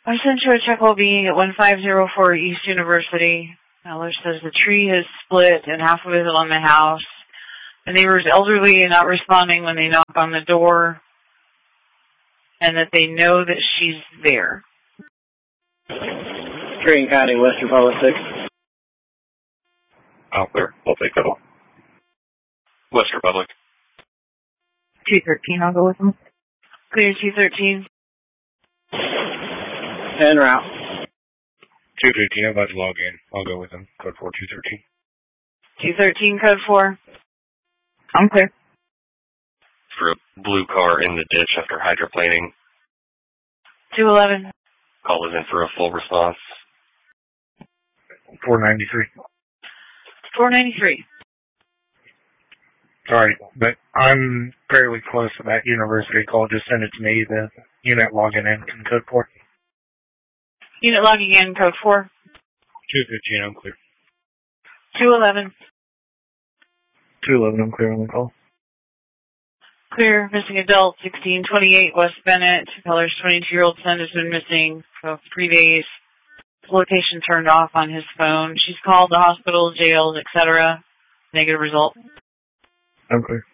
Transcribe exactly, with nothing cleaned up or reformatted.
I sent you a check while being at one five zero four East University. Teller says the tree has split and half of it is on the house. The neighbor's elderly and not responding when they knock on the door, and that they know that she's there. Greene County, Western Public six. Out there. I'll take that one. West Republic. two thirteen, I'll go with them. Clear two thirteen. En route. two fifteen, I'm about to log in. I'll go with them. Code four, two thirteen. two thirteen, code four. I'm clear. For a blue car in the ditch after hydroplaning. two eleven. Call is in for a full response. four ninety-three. four ninety-three. Sorry, but I'm fairly close to that university call. Just send it to me, the unit logging in in code four. Unit logging in, code four. two fifteen, I'm clear. two eleven. two eleven, I'm clear on the call. Clear, missing adult, sixteen twenty-eight West Bennett. Teller's twenty-two-year-old son has been missing for three days. Location turned off on his phone. She's called the hospital, jailed, et cetera. Negative result. I'm clear.